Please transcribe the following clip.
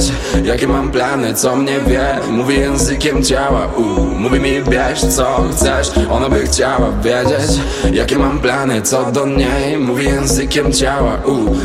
wiedzieć, jakie mam plany, co mnie wie. Mówi językiem ciała, mówi mi bierz co chcesz. Ona by chciała wiedzieć, jakie mam plany, co do niej. Mówi językiem ciała,